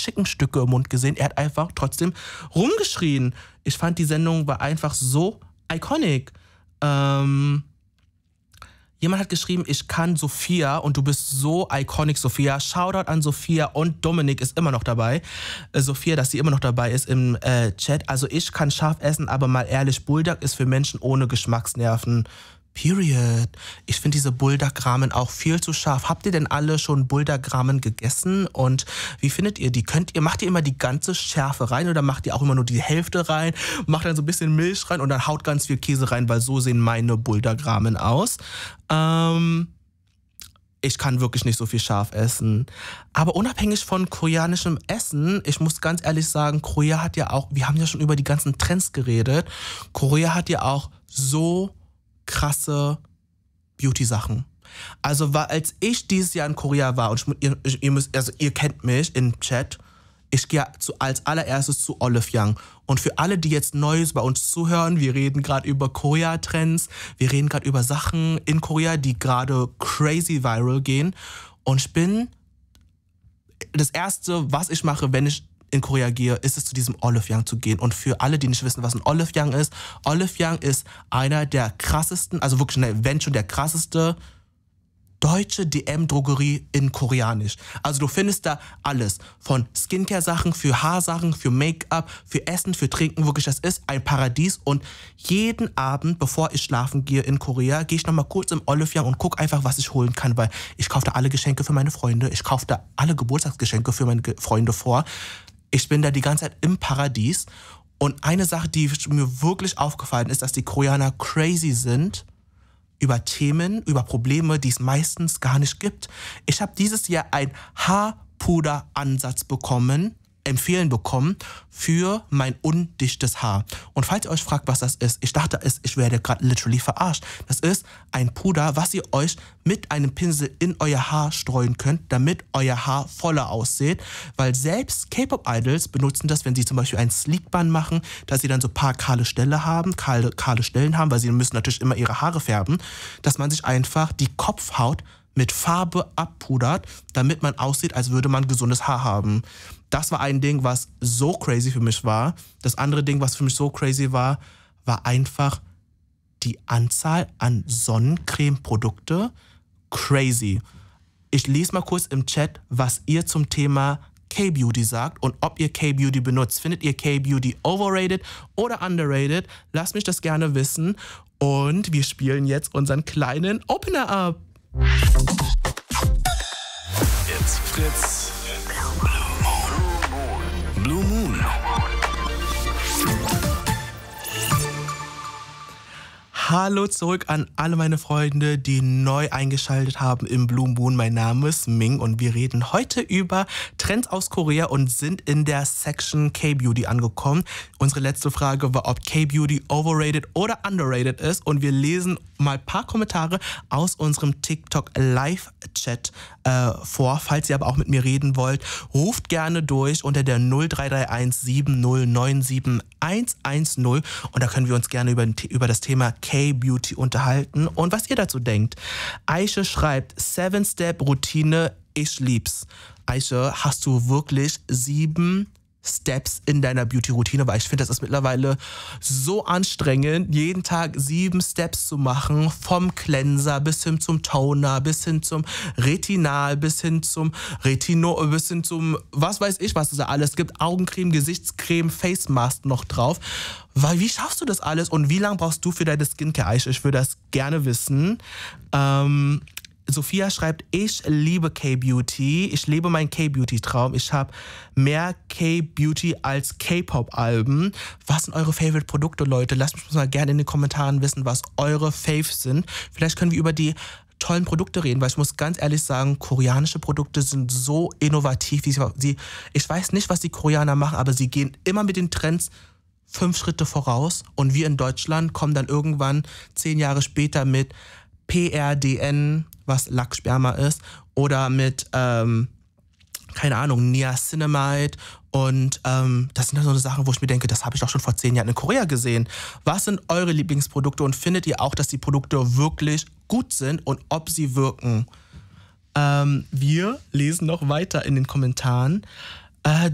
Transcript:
Chickenstücke im Mund gesehen. Er hat einfach trotzdem rumgeschrien. Ich fand, die Sendung war einfach so iconic. Jemand hat geschrieben, ich kann Sophia und du bist so iconic, Sophia. Shoutout an Sophia und Dominik ist immer noch dabei. Sophia, dass sie immer noch dabei ist im Chat. Also ich kann scharf essen, aber mal ehrlich, Bulldog ist für Menschen ohne Geschmacksnerven. Period. Ich finde diese Bulldog-Ramen auch viel zu scharf. Habt ihr denn alle schon Bulldog-Ramen gegessen? Und wie findet ihr die? Macht ihr immer die ganze Schärfe rein oder macht ihr auch immer nur die Hälfte rein? Macht dann so ein bisschen Milch rein und dann haut ganz viel Käse rein, weil so sehen meine Bulldog-Ramen aus. Ich kann wirklich nicht so viel scharf essen. Aber unabhängig von koreanischem Essen, ich muss ganz ehrlich sagen, Korea hat ja auch, wir haben ja schon über die ganzen Trends geredet, Korea hat ja auch so krasse Beauty-Sachen. Also als ich dieses Jahr in Korea war, und ihr kennt mich im Chat, ich gehe als allererstes zu Olive Young. Und für alle, die jetzt Neues bei uns zuhören, wir reden gerade über Korea-Trends, wir reden gerade über Sachen in Korea, die gerade crazy viral gehen. Und das Erste, was ich mache, wenn ich in Korea gehe, ist es, zu diesem Olive Young zu gehen. Und für alle, die nicht wissen, was ein Olive Young ist ist einer der krassesten, also wirklich, wenn schon der krasseste deutsche DM-Drogerie in Koreanisch. Also du findest da alles. Von Skincare-Sachen, für Haarsachen, für Make-up, für Essen, für Trinken. Wirklich, das ist ein Paradies. Und jeden Abend, bevor ich schlafen gehe in Korea, gehe ich nochmal kurz im Olive Young und gucke einfach, was ich holen kann. Weil ich kaufe da alle Geschenke für meine Freunde. Ich kaufe da alle Geburtstagsgeschenke für meine Freunde vor. Ich bin da die ganze Zeit im Paradies. Und eine Sache, die mir wirklich aufgefallen ist, dass die Koreaner crazy sind über Themen, über Probleme, die es meistens gar nicht gibt. Ich habe dieses Jahr einen Haarpuderansatz empfehlen bekommen für mein undichtes Haar. Und falls ihr euch fragt, was das ist, ich dachte, ich werde gerade literally verarscht. Das ist ein Puder, was ihr euch mit einem Pinsel in euer Haar streuen könnt, damit euer Haar voller aussieht. Weil selbst K-Pop-Idols benutzen das, wenn sie zum Beispiel einen Sleek-Bun machen, dass sie dann so ein paar kahle Stellen haben, weil sie müssen natürlich immer ihre Haare färben, dass man sich einfach die Kopfhaut mit Farbe abpudert, damit man aussieht, als würde man gesundes Haar haben. Das war ein Ding, was so crazy für mich war. Das andere Ding, was für mich so crazy war, war einfach die Anzahl an Sonnencreme-Produkte. Crazy. Ich lese mal kurz im Chat, was ihr zum Thema K-Beauty sagt und ob ihr K-Beauty benutzt. Findet ihr K-Beauty overrated oder underrated? Lasst mich das gerne wissen. Und wir spielen jetzt unseren kleinen Opener ab. It's Fritz. Blue Moon. Hallo zurück an alle meine Freunde, die neu eingeschaltet haben im Blue Moon. Mein Name ist Ming und wir reden heute über Trends aus Korea und sind in der Section K-Beauty angekommen. Unsere letzte Frage war, ob K-Beauty overrated oder underrated ist, und wir lesen mal ein paar Kommentare aus unserem TikTok Live-Chat vor. Falls ihr aber auch mit mir reden wollt, ruft gerne durch unter der 0331 7097 110 und da können wir uns gerne über das Thema K-Beauty unterhalten und was ihr dazu denkt. Aisha schreibt, 7-Step-Routine, ich lieb's. Aisha, hast du wirklich 7 Steps in deiner Beauty-Routine? Weil ich finde, das ist mittlerweile so anstrengend, jeden Tag 7 Steps zu machen, vom Cleanser bis hin zum Toner, bis hin zum Retinal, bis hin zum Retinol, bis hin zum, was weiß ich, was es da alles gibt, Augencreme, Gesichtscreme, Face Mask noch drauf. Weil, wie schaffst du das alles und wie lange brauchst du für deine Skincare, Aisha? Ich würde das gerne wissen. Sophia schreibt, ich liebe K-Beauty. Ich lebe meinen K-Beauty-Traum. Ich habe mehr K-Beauty als K-Pop-Alben. Was sind eure Favorite-Produkte, Leute? Lasst mich mal gerne in den Kommentaren wissen, was eure Faves sind. Vielleicht können wir über die tollen Produkte reden, weil ich muss ganz ehrlich sagen, koreanische Produkte sind so innovativ. Ich weiß nicht, was die Koreaner machen, aber sie gehen immer mit den Trends 5 Schritte voraus. Und wir in Deutschland kommen dann irgendwann 10 Jahre später mit PRDN, was Lachsperma ist, oder mit, keine Ahnung, Niacinamide. Und das sind dann so eine Sachen, wo ich mir denke, das habe ich doch schon vor 10 Jahren in Korea gesehen. Was sind eure Lieblingsprodukte und findet ihr auch, dass die Produkte wirklich gut sind und ob sie wirken? Wir lesen noch weiter in den Kommentaren.